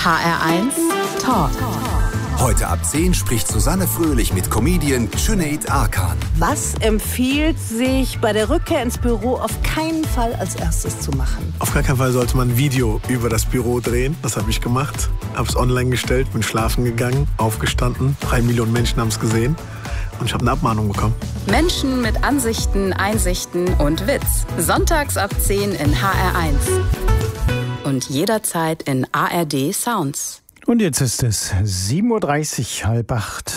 HR1 Talk. Heute ab 10 spricht Susanne Fröhlich mit Comedian Cüneyt Arkan. Was empfiehlt sich bei der Rückkehr ins Büro auf keinen Fall als erstes zu machen? Auf gar keinen Fall sollte man ein Video über das Büro drehen. Das habe ich gemacht. Habe es online gestellt, bin schlafen gegangen, aufgestanden. 3 Millionen Menschen haben es gesehen. Und ich habe eine Abmahnung bekommen. Menschen mit Ansichten, Einsichten und Witz. Sonntags ab 10 in HR1. Und jederzeit in ARD Sounds. Und jetzt ist es 7:30 Uhr, 7:30.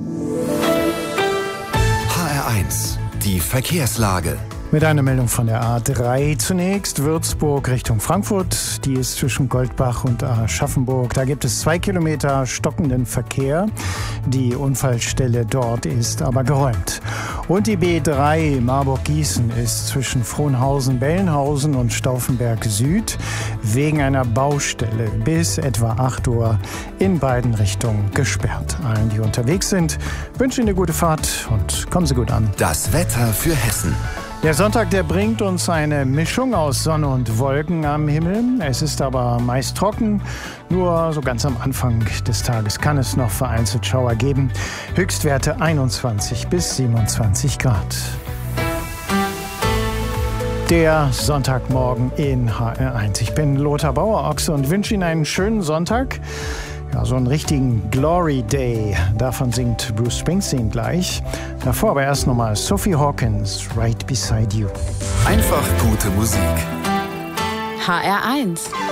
HR1, die Verkehrslage. Mit einer Meldung von der A3 zunächst. Würzburg Richtung Frankfurt. Die ist zwischen Goldbach und Aschaffenburg. Da gibt es 2 Kilometer stockenden Verkehr. Die Unfallstelle dort ist aber geräumt. Und die B3 Marburg-Gießen ist zwischen Frohnhausen, Bellenhausen und Stauffenberg Süd wegen einer Baustelle bis etwa 8 Uhr in beiden Richtungen gesperrt. Allen, die unterwegs sind, wünschen eine gute Fahrt und kommen Sie gut an. Das Wetter für Hessen. Der Sonntag, der bringt uns eine Mischung aus Sonne und Wolken am Himmel. Es ist aber meist trocken. Nur so ganz am Anfang des Tages kann es noch vereinzelt Schauer geben. Höchstwerte 21 bis 27 Grad. Der Sonntagmorgen in HR1. Ich bin Lothar Bauer-Ochse und wünsche Ihnen einen schönen Sonntag. Ja, so einen richtigen Glory Day. Davon singt Bruce Springsteen gleich. Davor aber erst nochmal Sophie Hawkins, Right Beside You. Einfach gute Musik. HR1.